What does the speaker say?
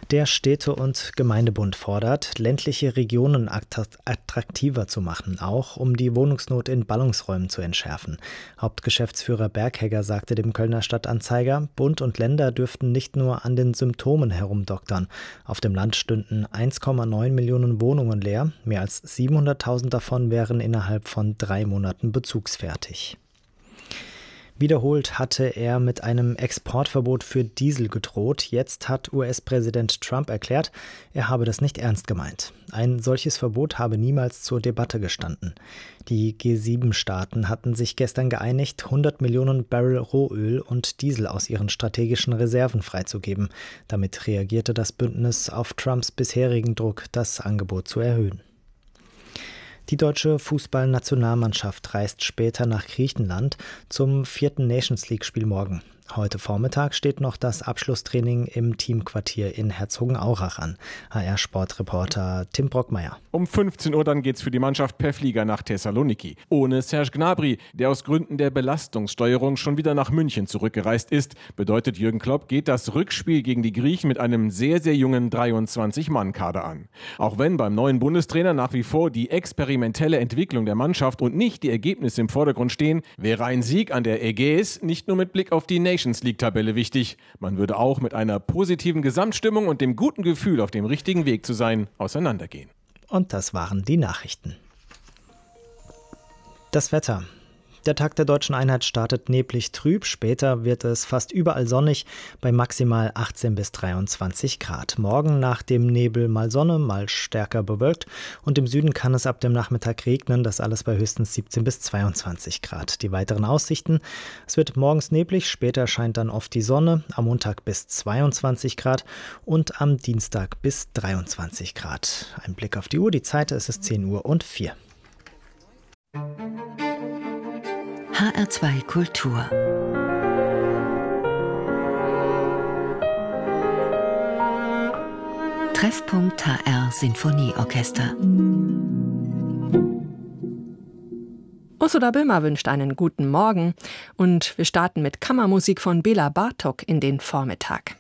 Der Städte- und Gemeindebund fordert, ländliche Regionen attraktiver zu machen, auch um die Wohnungsnot in Ballungsräumen zu entschärfen. Hauptgeschäftsführer Berghegger sagte dem Kölner Stadtanzeiger, Bund und Länder dürften nicht nur an den Symptomen herumdoktern. Auf dem Land stünden 1,9 Millionen Wohnungen leer, mehr als 700.000 davon wären innerhalb von 3 Monaten bezugsfertig. Wiederholt hatte er mit einem Exportverbot für Diesel gedroht. Jetzt hat US-Präsident Trump erklärt, er habe das nicht ernst gemeint. Ein solches Verbot habe niemals zur Debatte gestanden. Die G7-Staaten hatten sich gestern geeinigt, 100 Millionen Barrel Rohöl und Diesel aus ihren strategischen Reserven freizugeben. Damit reagierte das Bündnis auf Trumps bisherigen Druck, das Angebot zu erhöhen. Die deutsche Fußballnationalmannschaft reist später nach Griechenland zum 4. Nations League-Spiel morgen. Heute Vormittag steht noch das Abschlusstraining im Teamquartier in Herzogenaurach an. HR-Sportreporter Tim Brockmeier. Um 15 Uhr dann geht's für die Mannschaft per Flieger nach Thessaloniki. Ohne Serge Gnabry, der aus Gründen der Belastungssteuerung schon wieder nach München zurückgereist ist, bedeutet Jürgen Klopp, geht das Rückspiel gegen die Griechen mit einem sehr, sehr jungen 23-Mann-Kader an. Auch wenn beim neuen Bundestrainer nach wie vor die experimentelle Entwicklung der Mannschaft und nicht die Ergebnisse im Vordergrund stehen, wäre ein Sieg an der Ägäis nicht nur mit Blick auf die Nations League-Tabelle wichtig. Man würde auch mit einer positiven Gesamtstimmung und dem guten Gefühl, auf dem richtigen Weg zu sein, auseinandergehen. Und das waren die Nachrichten. Das Wetter. Der Tag der Deutschen Einheit startet neblig trüb, später wird es fast überall sonnig bei maximal 18 bis 23 Grad. Morgen nach dem Nebel mal Sonne, mal stärker bewölkt und im Süden kann es ab dem Nachmittag regnen, das alles bei höchstens 17 bis 22 Grad. Die weiteren Aussichten: Es wird morgens neblig, später scheint dann oft die Sonne, am Montag bis 22 Grad und am Dienstag bis 23 Grad. Ein Blick auf die Uhr, die Zeit, es ist 10:04 HR2 Kultur. Treffpunkt HR Sinfonieorchester. Ursula Böhmer wünscht einen guten Morgen und wir starten mit Kammermusik von Bela Bartok in den Vormittag.